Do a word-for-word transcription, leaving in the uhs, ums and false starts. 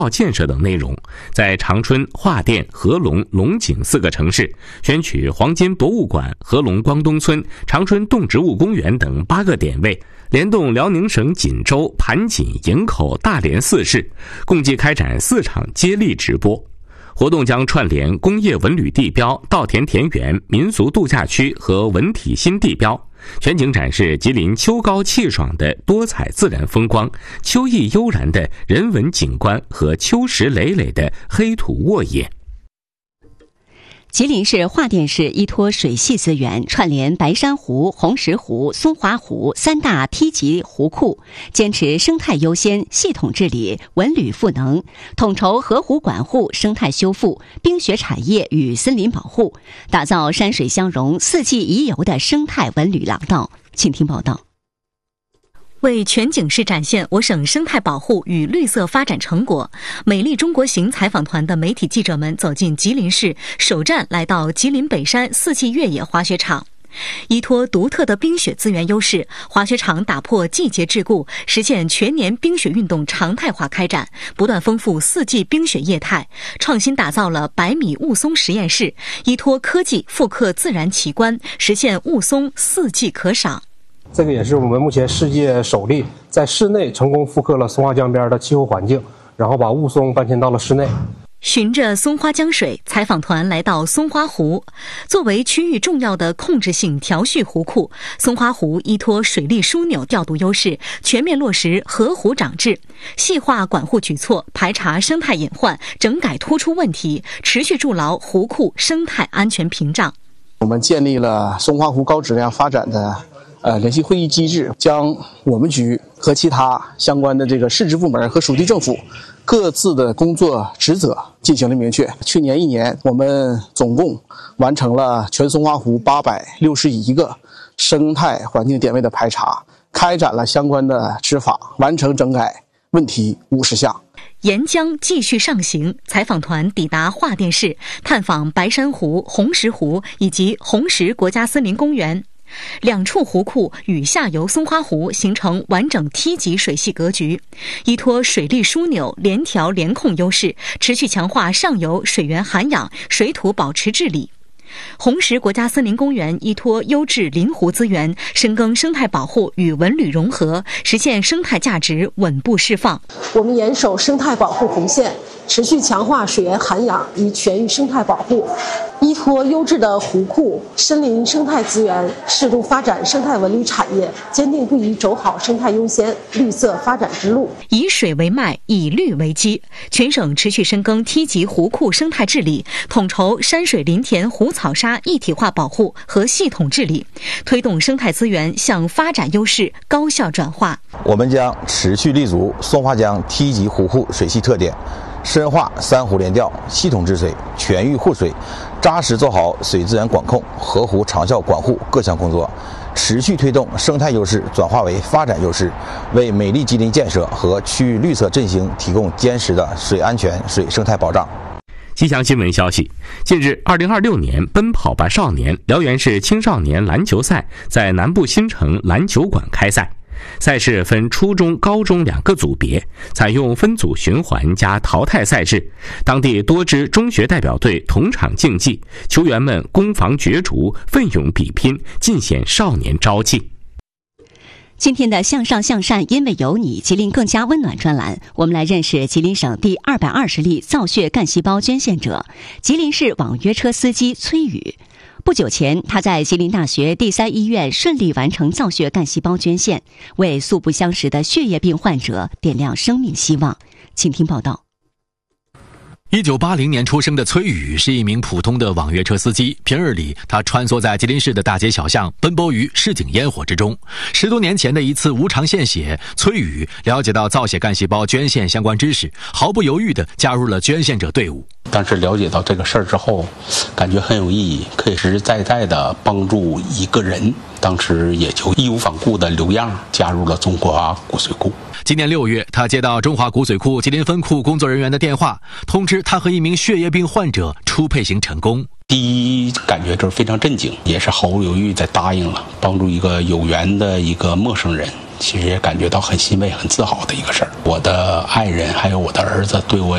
建设等内容，在长春、桦甸、合龙、龙井四个城市选取黄金博物馆、合龙光东村、长春动植物公园等八个点位，联动辽宁省锦州、盘锦、营口、大连四市，共计开展四场接力直播。活动将串联工业文旅地标稻田田园、民俗度假区和文体新地标，全景展示吉林秋高气爽的多彩自然风光、秋意悠然的人文景观和秋实累累的黑土沃野。 吉林市桦甸市依托水系资源，串联白山湖、红石湖、松花湖三大梯级湖库，坚持生态优先、系统治理、文旅赋能，统筹河湖管护、生态修复、冰雪产业与森林保护，打造山水相融、四季宜游的生态文旅廊道。请听报道。 为全景式展现我省生态保护与绿色发展成果，美丽中国行采访团的媒体记者们走进吉林市，首站来到吉林北山四季越野滑雪场。依托独特的冰雪资源优势，滑雪场打破季节桎梏，实现全年冰雪运动常态化开展，不断丰富四季冰雪业态，创新打造了百米雾凇实验室，依托科技复刻自然奇观，实现雾凇四季可赏。 这个也是我们目前世界首例在室内成功复刻了松花江边的气候环境，然后把雾凇搬迁到了室内。 循着松花江水，采访团来到松花湖。作为区域重要的控制性调蓄湖库，松花湖依托水利枢纽调度优势，全面落实河湖长治，细化管护举措，排查生态隐患，整改突出问题，持续筑牢湖库生态安全屏障。 我们建立了松花湖高质量发展的呃，联席会议机制，将我们局和其他相关的这个市直部门和属地政府各自的工作职责进行了明确。去年一年，我们总共完成了全松花湖八百六十一个生态环境点位的排查，开展了相关的执法，完成整改问题五十项。 沿江继续上行，采访团抵达桦甸市，探访白山湖、红石湖以及红石国家森林公园。两处湖库与下游松花湖形成完整梯级水系格局，依托水利枢纽联调联控优势，持续强化上游水源涵养、水土保持治理。红石国家森林公园依托优质林湖资源，深耕生态保护与文旅融合，实现生态价值稳步释放。 我们严守生态保护红线，持续强化水源涵养与全域生态保护，依托优质的湖库、森林生态资源，适度发展生态文旅产业，坚定不移走好生态优先、绿色发展之路。 以水为脉，以绿为基，全省持续深耕梯级湖库生态治理，统筹山水林田湖草草沙一体化保护和系统治理，推动生态资源向发展优势高效转化。 我们将持续立足松花江梯级湖库水系特点，深化三湖联调、系统治水、全域护水，扎实做好水资源管控、河湖长效管护各项工作，持续推动生态优势转化为发展优势，为美丽吉林建设和区域绿色振兴提供坚实的水安全、水生态保障。 吉祥新闻消息，近日二零二六年奔跑吧少年辽源市青少年篮球赛在南部新城篮球馆开赛。赛事分初中、高中两个组别，采用分组循环加淘汰赛制。当地多支中学代表队同场竞技，球员们攻防角逐，奋勇比拼，尽显少年朝气。 今天的向上向善，因为有你，吉林更加温暖专栏，我们来认识吉林省第二百二十例造血干细胞捐献者，吉林市网约车司机崔宇。不久前，他在吉林大学第三医院顺利完成造血干细胞捐献，为素不相识的血液病患者点亮生命希望。请听报道。 一九八零年出生的崔宇是一名普通的网约车司机，平日里他穿梭在吉林市的大街小巷，奔波于市井烟火之中。十多年前的一次无偿献血，崔宇了解到造血干细胞捐献相关知识，毫不犹豫地加入了捐献者队伍。 当时了解到这个事儿之后，感觉很有意义，可以实实在在地帮助一个人。当时也就义无反顾的留样加入了中华骨髓库。 今年六月，他接到中华骨髓库吉林分库工作人员的电话，通知他和一名血液病患者初配型成功。 第一感觉就是非常震惊，也是毫不犹豫地答应了，帮助一个有缘的一个陌生人，其实也感觉到很欣慰、很自豪的一个事儿。我的爱人还有我的儿子对我